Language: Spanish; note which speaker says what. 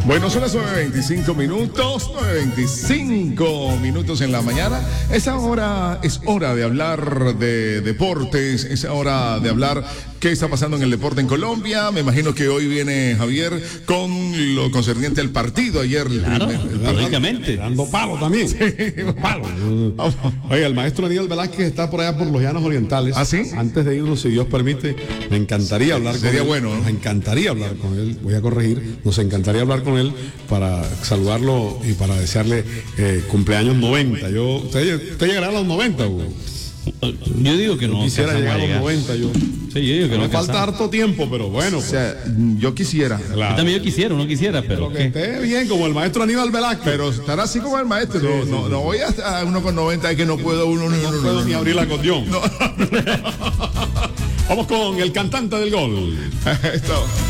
Speaker 1: Bueno, son las 9:25 minutos en la mañana. Esa hora es hora de hablar de deportes, es hora de hablar qué está pasando en el deporte en Colombia. Me imagino que hoy viene Javier con lo concerniente al partido ayer.
Speaker 2: Claro, lógicamente.
Speaker 3: Dando palo también. Sí, palo. Oiga, el maestro Aníbal Velázquez está por allá por los Llanos Orientales.
Speaker 1: ¿Ah, sí?
Speaker 3: Antes de irnos, si Dios permite, me encantaría hablar con él.
Speaker 1: Sería bueno, ¿no?
Speaker 3: Nos encantaría hablar con él. Voy a corregir. Nos encantaría hablar con él para saludarlo y para desearle cumpleaños 90. Usted llegará a los 90, Hugo.
Speaker 2: Yo digo que no.
Speaker 3: Quisiera llegar a los 90, yo.
Speaker 2: Sí, yo digo que
Speaker 3: Me
Speaker 2: no.
Speaker 3: falta harto tiempo, pero bueno.
Speaker 1: O sea, yo quisiera.
Speaker 3: Claro.
Speaker 2: Yo también uno quisiera, pero
Speaker 3: Que esté bien, como el maestro Aníbal Velázquez.
Speaker 1: Pero estar así como el maestro. No voy a uno con 90 que no puedo
Speaker 3: no puedo ni abrir la acordeón. Vamos con el cantante del gol.
Speaker 1: Esto.